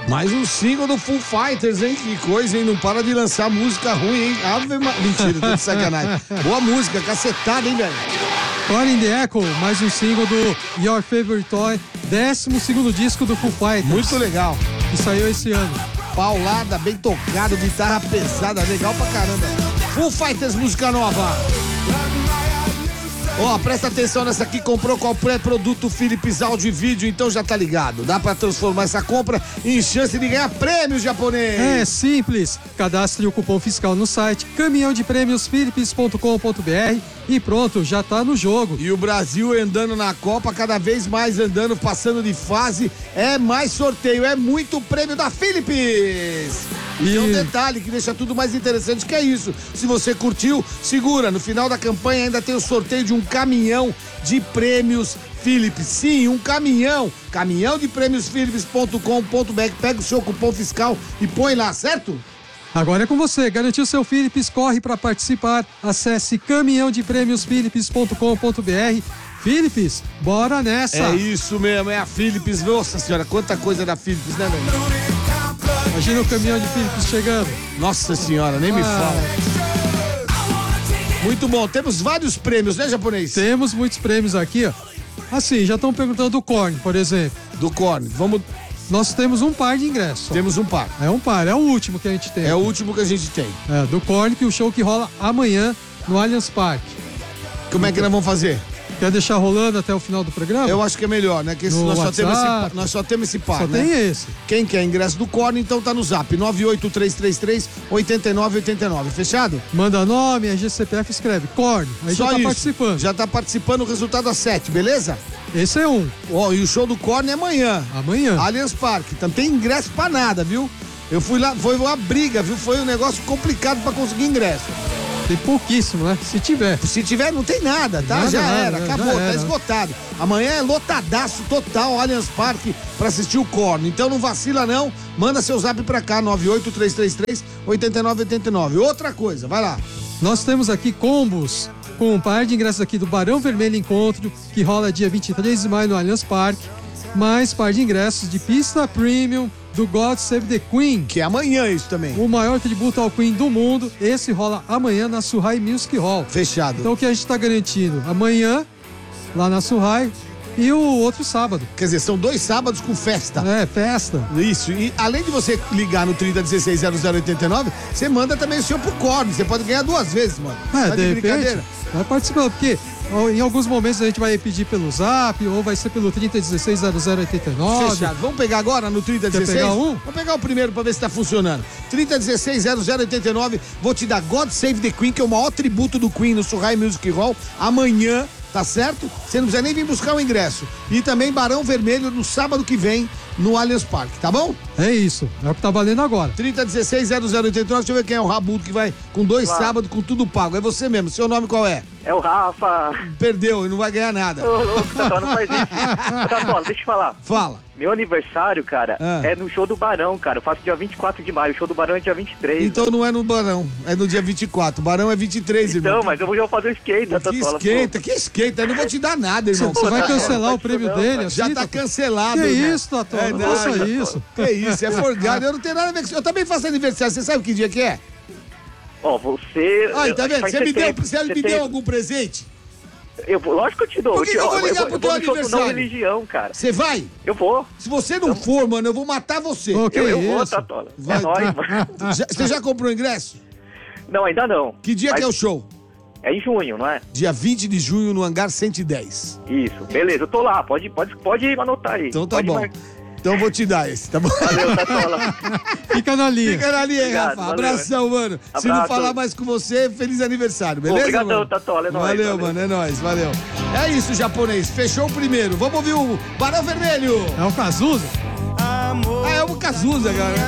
Mais um single do Foo Fighters, hein? Que coisa, hein? Não para de lançar música ruim, hein? Mentira, tô de sacanagem. Boa música, cacetada, hein, velho? Corn in the Echo, mais um single do Your Favorite Toy, 12º disco do Foo Fighters. Muito legal. Que saiu esse ano. Paulada, bem tocado, guitarra pesada, legal pra caramba. Foo Fighters, música nova. Ó, presta atenção nessa aqui, comprou qualquer produto Philips áudio e vídeo, então já tá ligado. Dá pra transformar essa compra em chance de ganhar prêmios, japonês. É simples, cadastre o cupom fiscal no site caminhãodeprêmiosphilips.com.br e pronto, já tá no jogo. E o Brasil andando na Copa, cada vez mais andando, passando de fase, é mais sorteio, é muito prêmio da Philips. E um detalhe que deixa tudo mais interessante, que é isso. Se você curtiu, segura. No final da campanha ainda tem o sorteio de um caminhão de prêmios Philips. Sim, um caminhão. caminhãodeprêmiosphilips.com.br. Pega o seu cupom fiscal e põe lá, certo? Agora é com você. Garantiu seu Philips, corre para participar. Acesse caminhãodeprêmiosphilips.com.br. Philips, bora nessa. É isso mesmo, é a Philips. Nossa senhora, quanta coisa da Philips, né, velho? Imagina o caminhão de Philips chegando. Nossa senhora, nem me fala. Muito bom, temos vários prêmios, né, japonês? Temos muitos prêmios aqui, ó. Assim, já estão perguntando do Korn, por exemplo. Do Korn, vamos... Nós temos um par de ingressos. Temos um par. É um par, é o último que a gente tem. É o último que a gente tem. É, do Korn, que o show que rola amanhã no Allianz Parque. Como é que nós vamos fazer? Quer deixar rolando até o final do programa? Eu acho que é melhor, né? Que nós só temos esse par, só né? tem esse. Quem quer ingresso do Korn, então tá no zap, 98333-8989. Fechado? Manda nome, a GCPF escreve Korn. Aí só já tá isso. participando. Já tá participando, o resultado às 7, beleza? Esse é um. Ó, e o show do Korn é amanhã. Amanhã. Allianz Parque. Então tem ingresso pra nada, viu? Eu fui lá, foi uma briga, viu? Foi um negócio complicado pra conseguir ingresso. Tem pouquíssimo, né? Se tiver. Se tiver, não tem nada, tá? Já era, acabou, tá esgotado. Amanhã é lotadaço total, Allianz Parque, pra assistir o Korn. Então não vacila não, manda seu zap pra cá, 98333-8989. Outra coisa, vai lá. Nós temos aqui combos com um par de ingressos aqui do Barão Vermelho Encontro, que rola dia 23 de maio no Allianz Parque, mais par de ingressos de pista premium do God Save the Queen. Que é amanhã isso também. O maior tributo ao Queen do mundo. Esse rola amanhã na Surrai Music Hall. Fechado. Então o que a gente tá garantindo? Amanhã, lá na Surrai, e o outro sábado. Quer dizer, são 2 sábados com festa. É, festa. Isso, e além de você ligar no 30160089, você manda também o seu pro Korn. Você pode ganhar 2 vezes, mano. É, de repente, vai participando, porque em alguns momentos a gente vai pedir pelo zap ou vai ser pelo 30160089. Fechado. Vamos pegar agora no 3016? Quer pegar um? Vamos pegar o primeiro pra ver se tá funcionando. 30160089, vou te dar God Save the Queen, que é o maior tributo do Queen no Surrai Music Hall, amanhã, tá certo? Você não precisa nem vir buscar o ingresso. E também Barão Vermelho no sábado que vem no Allianz Parque, tá bom? É isso, é o que tá valendo agora. 30160089, deixa eu ver quem é o Rabudo que vai com 2 sábados com tudo pago. É você mesmo, seu nome qual é? É o Rafa. Perdeu, não vai ganhar nada. Ô, louco, Tatola, não faz isso. Tatola, deixa eu falar. Fala. Meu aniversário, cara, é no show do Barão, cara. Eu faço dia 24 de maio, o show do Barão é dia 23. Então não é no Barão, é no dia 24. O Barão é 23, irmão. Então, mas eu vou fazer o skate, Tatola. Que esquenta? Eu não vou te dar nada, irmão. Você vai cancelar o prêmio dele? Já assim, tá cancelado. Que irmão. isso, Tatola? Não faça isso. Que isso, é forgado. Eu não tenho nada a ver com isso. Eu também faço aniversário. Você sabe que dia que é? Ó, você... Ai, tá vendo? Você me deu algum presente? Lógico que eu te dou. Por que eu vou ligar pro teu aniversário? Não religião, cara. Você vai? Eu vou. Se você não for, mano, eu vou matar você. Eu vou, Tatola. Vai, é nóis, mano. Você já comprou ingresso? Não, ainda não. Que dia que é o show? É em junho, não é? Dia 20 de junho no Hangar 110. Isso, beleza, eu tô lá. Pode anotar aí. Então tá bom. Então eu vou te dar esse, tá bom? Valeu, Tatola. Fica na linha. Fica na linha, Obrigado, Rafa. valeu, Abração, mano. Se não falar mais com você, feliz aniversário, beleza? Obrigadão, Tatola, é nóis. Valeu, mano, é nóis, valeu. É isso, japonês. Fechou o primeiro. Vamos ouvir o Barão Vermelho. É o Cazuza? Ah, é o Cazuza, cara.